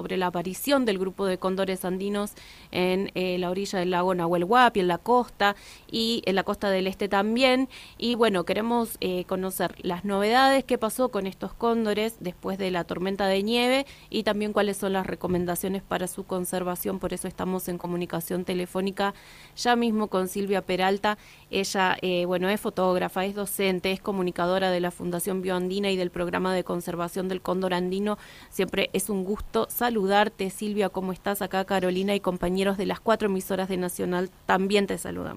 sobre la aparición del grupo de cóndores andinos en la orilla del lago Nahuel Huapi, en la costa y en la costa del este también. Y bueno, queremos conocer las novedades, qué pasó con estos cóndores después de la tormenta de nieve y también cuáles son las recomendaciones para su conservación. Por eso estamos en comunicación telefónica ya mismo con Silvia Peralta. Ella, bueno, es fotógrafa, es docente, es comunicadora de la Fundación Bioandina y del programa de conservación del cóndor andino. Siempre es un gusto saludarte, Silvia. ¿Cómo estás? Acá Carolina y compañeros de las 4 emisoras de Nacional también te saludamos.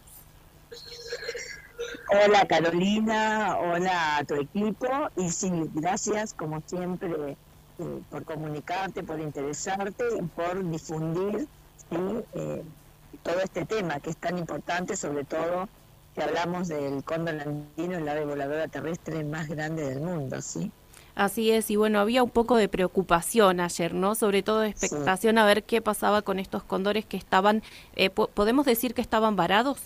Hola Carolina, hola a tu equipo y sí, gracias como siempre por comunicarte, por interesarte y por difundir, ¿sí? Todo este tema que es tan importante, sobre todo que hablamos del cóndor andino, el ave voladora terrestre más grande del mundo, ¿sí? Así es, y bueno, había un poco de preocupación ayer, ¿no? Sobre todo de Sí, expectación a ver qué pasaba con estos cóndores que estaban, ¿podemos decir que estaban varados?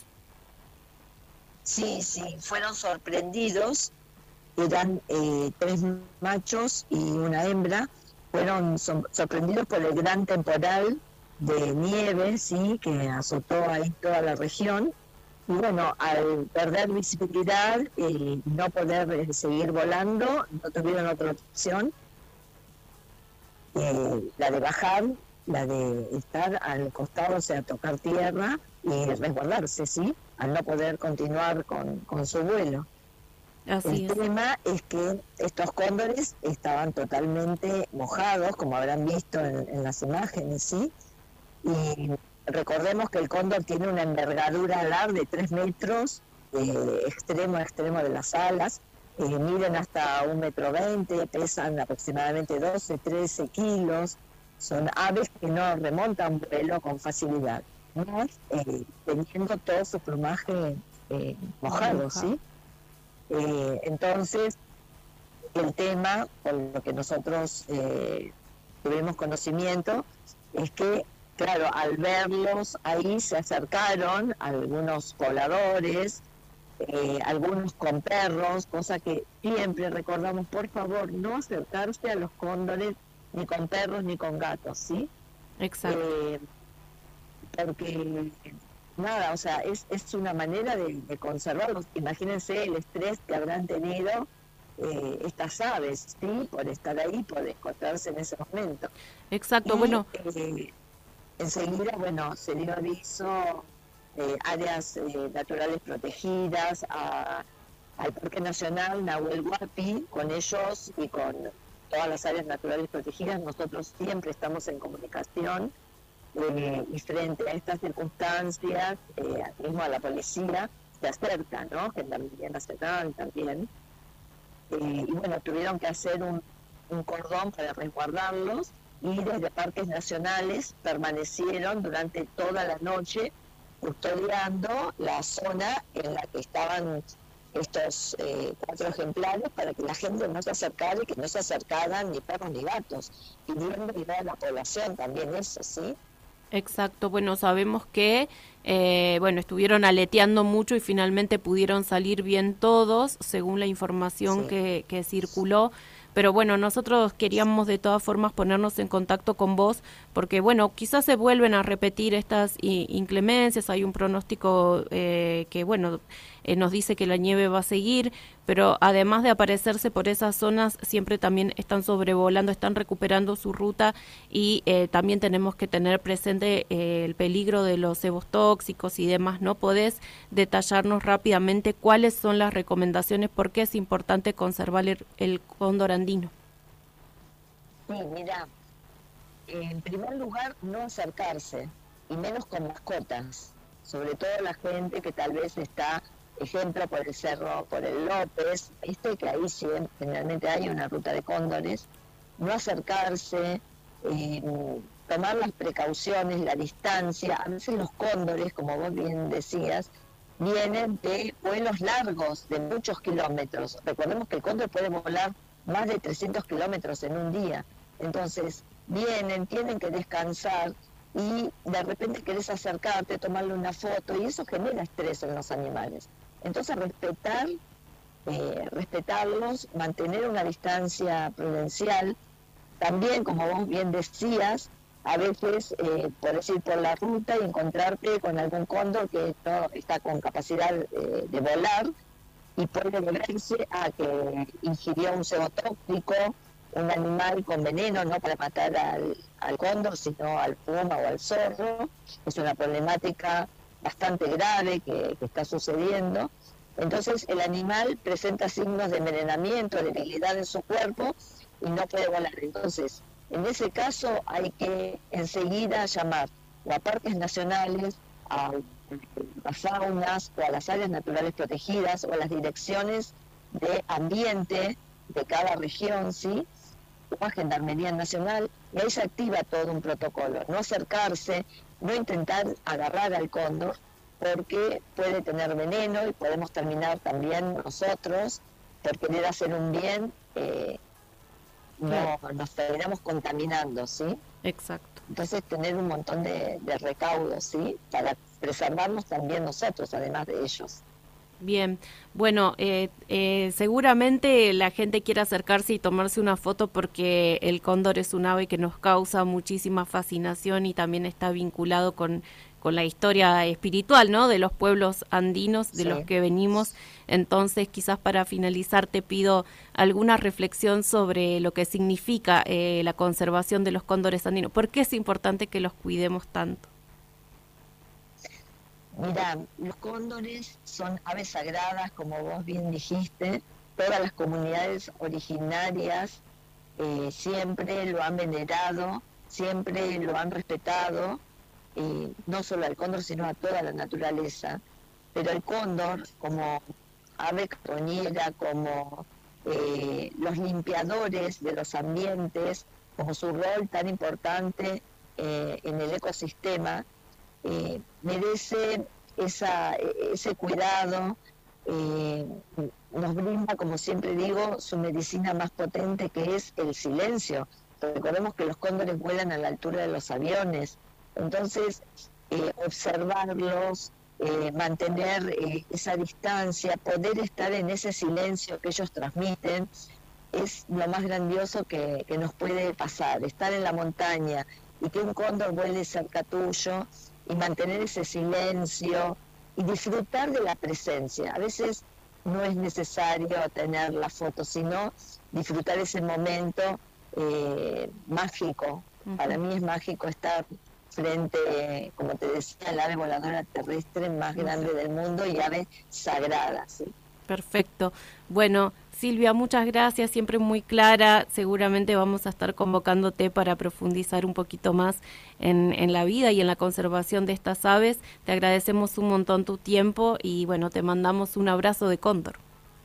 sí, fueron sorprendidos, eran tres machos y una hembra, fueron sorprendidos por el gran temporal de nieve, sí, que azotó ahí toda la región. Y bueno, al perder visibilidad y no poder seguir volando, no tuvieron otra opción, la de bajar, la de estar al costado, o sea, tocar tierra y resguardarse, ¿sí? Al no poder continuar con su vuelo. El Así es. tema es que estos cóndores estaban totalmente mojados, como habrán visto en las imágenes, ¿sí? Y recordemos que el cóndor tiene una envergadura alar de 3 metros, extremo a extremo de las alas, miden hasta 1,20 m, pesan aproximadamente 12, 13 kilos, son aves que no remontan vuelo con facilidad, ¿no? Teniendo todo su plumaje mojado, Mojado. ¿sí? Entonces, el tema, por lo que nosotros tuvimos conocimiento, es que, claro, al verlos ahí se acercaron algunos pobladores, algunos con perros, cosa que siempre recordamos, por favor, no acercarse a los cóndores ni con perros ni con gatos, ¿sí? Exacto. Eh, Porque nada, o sea, es una manera de conservarlos. Imagínense el estrés que habrán tenido estas aves, ¿sí? Por estar ahí, por encontrarse en ese momento. Exacto. Y Bueno, enseguida, bueno, se dio aviso áreas naturales protegidas, al Parque Nacional Nahuel Huapi, con ellos y con todas las áreas naturales protegidas. Nosotros siempre estamos en comunicación y frente a estas circunstancias, mismo a la policía se acerca, ¿no? Gendarmería Nacional también. Y bueno, tuvieron que hacer un cordón para resguardarlos y desde parques nacionales permanecieron durante toda la noche custodiando la zona en la que estaban estos 4 ejemplares para que la gente no se acercara y que no se acercaran ni perros ni gatos, pidiendo ayudar a la población también, eso, ¿sí? exacto. Bueno, sabemos que, bueno, estuvieron aleteando mucho y finalmente pudieron salir bien todos, según la información Sí. que circuló. Pero bueno, nosotros queríamos de todas formas ponernos en contacto con vos, porque bueno, quizás se vuelven a repetir estas inclemencias. Hay un pronóstico que, bueno, nos dice que la nieve va a seguir, pero además de aparecerse por esas zonas, siempre también están sobrevolando, están recuperando su ruta y también tenemos que tener presente el peligro de los cebos tóxicos y demás. ¿No podés detallarnos rápidamente cuáles son las recomendaciones, por qué es importante conservar el cóndor andino? Sí, mira, en primer lugar, no acercarse, y menos con mascotas, sobre todo la gente que tal vez está, ejemplo, por el cerro, por el López, viste que ahí sí, generalmente hay una ruta de cóndores, no acercarse, eh, tomar las precauciones, la distancia. A veces los cóndores, como vos bien decías, vienen de vuelos largos, de muchos kilómetros. Recordemos que el cóndor puede volar más de 300 kilómetros en un día. Entonces, vienen, tienen que descansar y de repente querés acercarte, tomarle una foto y eso genera estrés en los animales. Entonces, respetarlos, mantener una distancia prudencial, también, como vos bien decías, a veces podés ir por la ruta y encontrarte con algún cóndor que no está con capacidad de volar y puede deberse a que ingirió un cebo tóxico, un animal con veneno, no para matar al cóndor, sino al puma o al zorro. Es una problemática bastante grave que está sucediendo. Entonces el animal presenta signos de envenenamiento, debilidad en su cuerpo y no puede volar. Entonces, en ese caso hay que enseguida llamar o a parques nacionales, a las faunas o a las áreas naturales protegidas o a las direcciones de ambiente de cada región, ¿sí? O a Gendarmería Nacional, y ahí se activa todo un protocolo. No acercarse, no intentar agarrar al cóndor, porque puede tener veneno y podemos terminar también nosotros por querer hacer un bien, nos terminamos contaminando, ¿sí? Exacto. Entonces tener un montón de recaudos, ¿sí? Para preservarnos también nosotros, además de ellos. Bien, bueno, seguramente la gente quiere acercarse y tomarse una foto porque el cóndor es un ave que nos causa muchísima fascinación y también está vinculado con la historia espiritual, ¿no? De los pueblos andinos de los que venimos. Entonces, quizás para finalizar te pido alguna reflexión sobre lo que significa la conservación de los cóndores andinos. ¿Por qué es importante que los cuidemos tanto? Mira, los cóndores son aves sagradas, como vos bien dijiste. Todas las comunidades originarias siempre lo han venerado, siempre lo han respetado, no solo al cóndor, sino a toda la naturaleza. Pero el cóndor, como ave carroñera, como los limpiadores de los ambientes, como su rol tan importante en el ecosistema, merece ese cuidado. Nos brinda, como siempre digo, su medicina más potente, que es el silencio. Recordemos que los cóndores vuelan a la altura de los aviones, entonces observarlos, mantener esa distancia, poder estar en ese silencio que ellos transmiten, es lo más grandioso que nos puede pasar. Estar en la montaña y que un cóndor vuele cerca tuyo y mantener ese silencio y disfrutar de la presencia. A veces no es necesario tener la foto, sino disfrutar ese momento mágico. Uh-huh. Para mí es mágico estar frente, como te decía, al ave voladora terrestre más grande del mundo y ave sagrada, ¿sí? Perfecto. Bueno, Silvia, muchas gracias, siempre muy clara. Seguramente vamos a estar convocándote para profundizar un poquito más en la vida y en la conservación de estas aves. Te agradecemos un montón tu tiempo y bueno, te mandamos un abrazo de cóndor.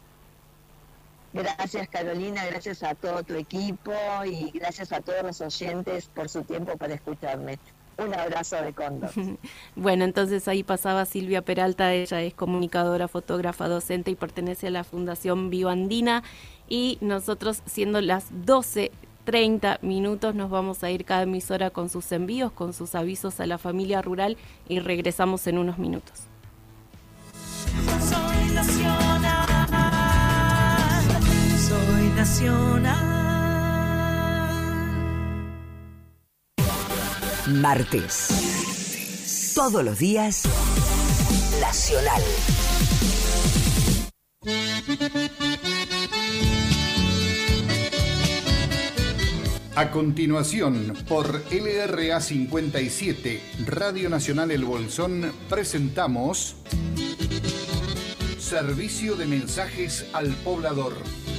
Gracias, Carolina, gracias a todo tu equipo y gracias a todos los oyentes por su tiempo para escucharme. Un abrazo de cóndor. Bueno, entonces ahí pasaba Silvia Peralta, ella es comunicadora, fotógrafa, docente y pertenece a la Fundación Bioandina, y nosotros, siendo las 12:30, nos vamos a ir cada emisora con sus envíos, con sus avisos a la familia rural, y regresamos en unos minutos. Soy nacional. Martes. Todos los días, Nacional. A continuación, por LRA 57, Radio Nacional El Bolsón, presentamos Servicio de Mensajes al Poblador.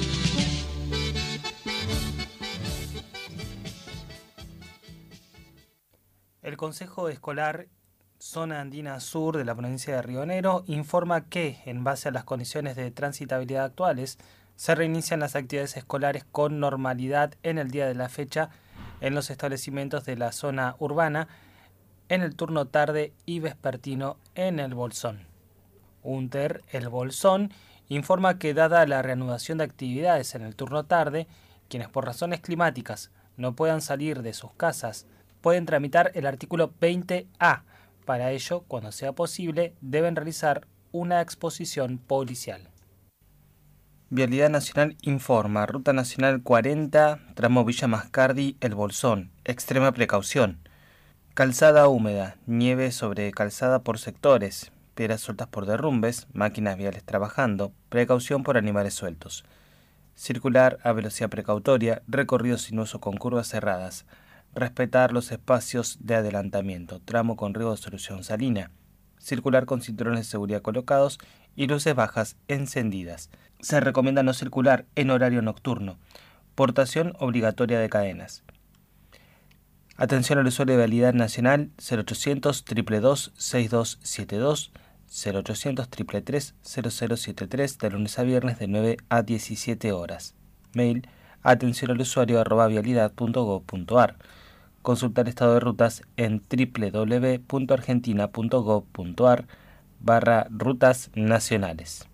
El Consejo Escolar Zona Andina Sur de la provincia de Río Negro informa que, en base a las condiciones de transitabilidad actuales, se reinician las actividades escolares con normalidad en el día de la fecha en los establecimientos de la zona urbana, en el turno tarde y vespertino en el Bolsón. UNTER El Bolsón informa que, dada la reanudación de actividades en el turno tarde, quienes por razones climáticas no puedan salir de sus casas pueden tramitar el artículo 20A. Para ello, cuando sea posible, deben realizar una exposición policial. Vialidad Nacional informa, Ruta Nacional 40, tramo Villa Mascardi, El Bolsón, extrema precaución. Calzada húmeda, nieve sobre calzada por sectores, piedras sueltas por derrumbes, máquinas viales trabajando, precaución por animales sueltos. Circular a velocidad precautoria, recorrido sinuoso con curvas cerradas. Respetar los espacios de adelantamiento, tramo con riesgo de solución salina. Circular con cinturones de seguridad colocados y luces bajas encendidas. Se recomienda no circular en horario nocturno. Portación obligatoria de cadenas. Atención al usuario de Vialidad Nacional 0800 222 6272, 0800 333 0073, de lunes a viernes de 9 a 17 horas. Mail atencionalusuario@vialidad.gov.ar. Consultar estado de rutas en www.argentina.gov.ar/rutas nacionales.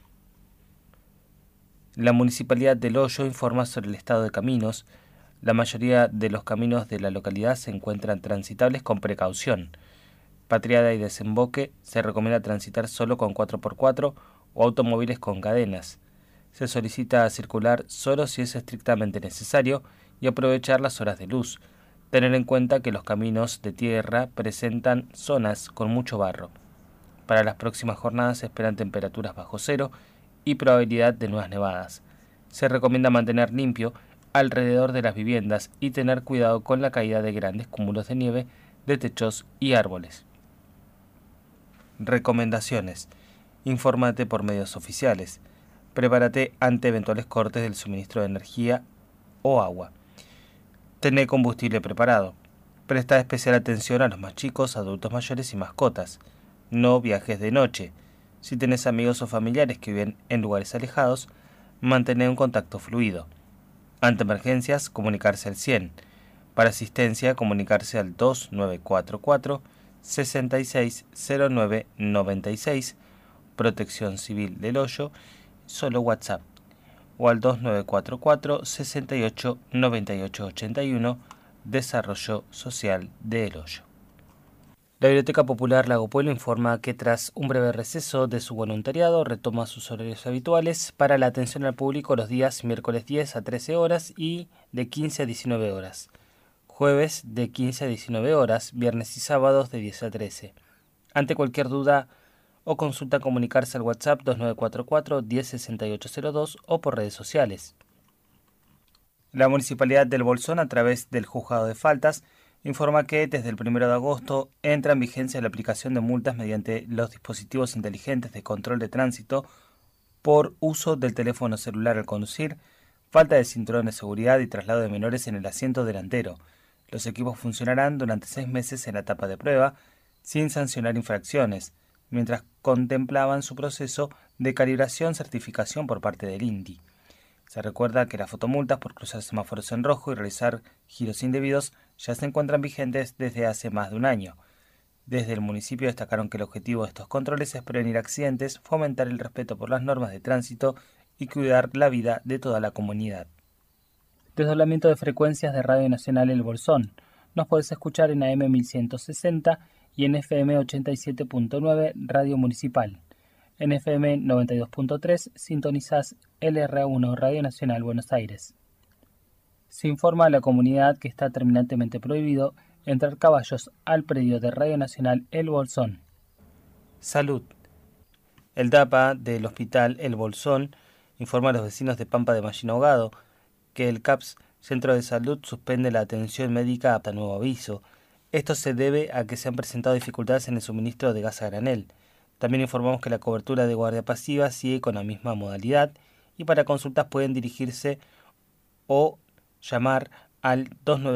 La Municipalidad del Hoyo informa sobre el estado de caminos. La mayoría de los caminos de la localidad se encuentran transitables con precaución. Patriada y desemboque se recomienda transitar solo con 4x4 o automóviles con cadenas. Se solicita circular solo si es estrictamente necesario y aprovechar las horas de luz. Tener en cuenta que los caminos de tierra presentan zonas con mucho barro. Para las próximas jornadas se esperan temperaturas bajo cero y probabilidad de nuevas nevadas. Se recomienda mantener limpio alrededor de las viviendas y tener cuidado con la caída de grandes cúmulos de nieve de techos y árboles. Recomendaciones. Infórmate por medios oficiales. Prepárate ante eventuales cortes del suministro de energía o agua. Tené combustible preparado. Presta especial atención a los más chicos, adultos mayores y mascotas. No viajes de noche. Si tenés amigos o familiares que viven en lugares alejados, mantén un contacto fluido. Ante emergencias, comunicarse al 100. Para asistencia, comunicarse al 2944 660996, Protección Civil del Hoyo, solo WhatsApp, o al 2944 689881, Desarrollo Social de El Hoyo. La Biblioteca Popular Lago Puelo informa que tras un breve receso de su voluntariado retoma sus horarios habituales para la atención al público los días miércoles 10 a 13 horas y de 15 a 19 horas, jueves de 15 a 19 horas, viernes y sábados de 10 a 13. Ante cualquier duda o consulta, comunicarse al WhatsApp 2944 106802 o por redes sociales. La Municipalidad del Bolsón, a través del Juzgado de Faltas, informa que desde el 1 de agosto entra en vigencia la aplicación de multas mediante los dispositivos inteligentes de control de tránsito por uso del teléfono celular al conducir, falta de cinturón de seguridad y traslado de menores en el asiento delantero. Los equipos funcionarán durante 6 meses en la etapa de prueba, sin sancionar infracciones, mientras contemplaban su proceso de calibración-certificación por parte del INDI. Se recuerda que las fotomultas por cruzar semáforos en rojo y realizar giros indebidos ya se encuentran vigentes desde hace más de un año. Desde el municipio destacaron que el objetivo de estos controles es prevenir accidentes, fomentar el respeto por las normas de tránsito y cuidar la vida de toda la comunidad. Desdoblamiento de frecuencias de Radio Nacional El Bolsón. Nos podés escuchar en AM 1160 y en FM 87.9 Radio Municipal. En FM 92.3 sintonizás LRA1 Radio Nacional Buenos Aires. Se informa a la comunidad que está terminantemente prohibido entrar caballos al predio de Radio Nacional El Bolsón. Salud. El DAPA del Hospital El Bolsón informa a los vecinos de Pampa de Mallina Ahogado que el CAPS, Centro de Salud, suspende la atención médica hasta nuevo aviso. Esto se debe a que se han presentado dificultades en el suministro de gas a granel. También informamos que la cobertura de guardia pasiva sigue con la misma modalidad y para consultas pueden dirigirse o llamar al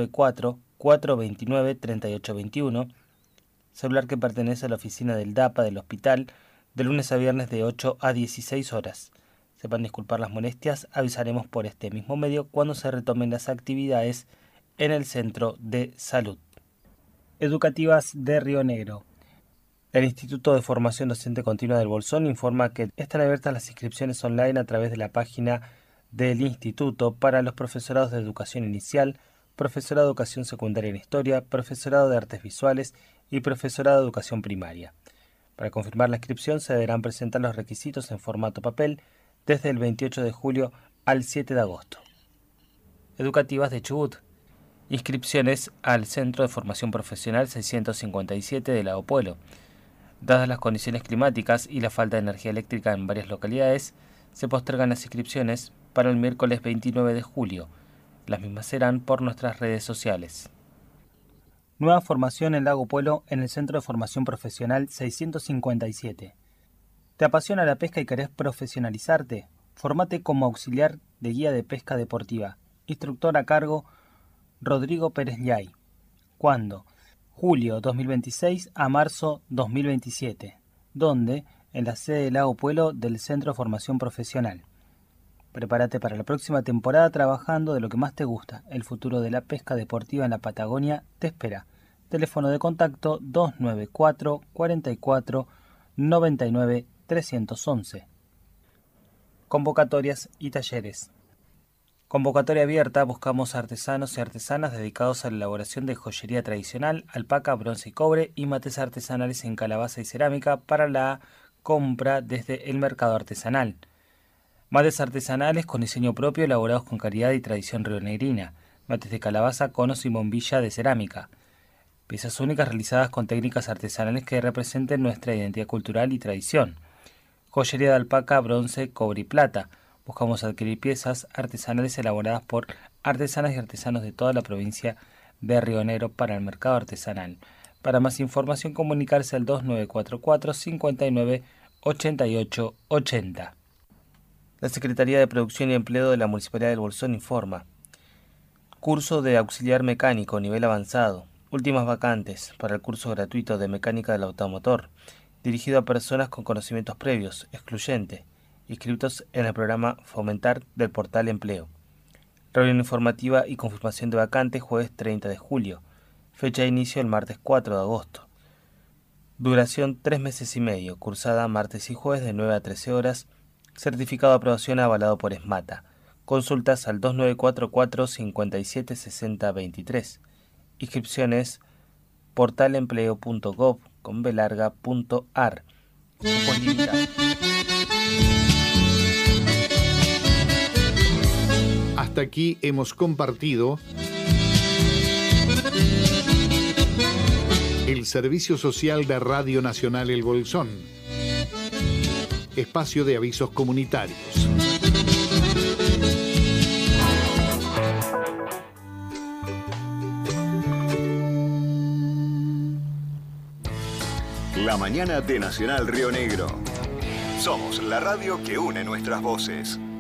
294-429-3821, celular que pertenece a la oficina del DAPA del hospital, de lunes a viernes de 8 a 16 horas. Sepan disculpar las molestias, avisaremos por este mismo medio cuando se retomen las actividades en el centro de salud. Educativas de Río Negro. El Instituto de Formación Docente Continua del Bolsón informa que están abiertas las inscripciones online a través de la página del Instituto para los profesorados de Educación Inicial, profesorado de Educación Secundaria en Historia, profesorado de Artes Visuales y profesorado de Educación Primaria. Para confirmar la inscripción se deberán presentar los requisitos en formato papel desde el 28 de julio al 7 de agosto. Educativas de Chubut. Inscripciones al Centro de Formación Profesional 657 de Lago Puelo. Dadas las condiciones climáticas y la falta de energía eléctrica en varias localidades, se postergan las inscripciones para el miércoles 29 de julio. Las mismas serán por nuestras redes sociales. Nueva formación en Lago Puelo en el Centro de Formación Profesional 657. ¿Te apasiona la pesca y querés profesionalizarte? Formate como auxiliar de guía de pesca deportiva. Instructor a cargo Rodrigo Pérez Llay. ¿Cuándo? Julio 2026 a marzo 2027. ¿Dónde? En la sede de Lago Puelo del Centro de Formación Profesional. Prepárate para la próxima temporada trabajando de lo que más te gusta. El futuro de la pesca deportiva en la Patagonia te espera. Teléfono de contacto 294 44 99 311. Convocatorias y talleres. Convocatoria abierta. Buscamos artesanos y artesanas dedicados a la elaboración de joyería tradicional, alpaca, bronce y cobre y mates artesanales en calabaza y cerámica para la compra desde el mercado artesanal. Mates artesanales con diseño propio elaborados con calidad y tradición rionegrina. Mates de calabaza, conos y bombilla de cerámica. Piezas únicas realizadas con técnicas artesanales que representen nuestra identidad cultural y tradición. Joyería de alpaca, bronce, cobre y plata. Buscamos adquirir piezas artesanales elaboradas por artesanas y artesanos de toda la provincia de Río Negro para el mercado artesanal. Para más información, comunicarse al 2944 59 88 80. La Secretaría de Producción y Empleo de la Municipalidad del Bolsón informa. Curso de auxiliar mecánico, nivel avanzado. Últimas vacantes para el curso gratuito de mecánica del automotor, dirigido a personas con conocimientos previos, excluyente, inscritos en el programa Fomentar del Portal Empleo. Reunión informativa y confirmación de vacantes jueves 30 de julio. Fecha de inicio el martes 4 de agosto. Duración 3 meses y medio, cursada martes y jueves de 9 a 13 horas. Certificado de aprobación avalado por ESMATA. Consultas al 2944 57 60 23. Inscripciones portalempleo.gov.ar. Cupos limitados. Hasta aquí hemos compartido el Servicio Social de Radio Nacional El Bolsón. Espacio de avisos comunitarios. La mañana de Nacional Río Negro. Somos la radio que une nuestras voces.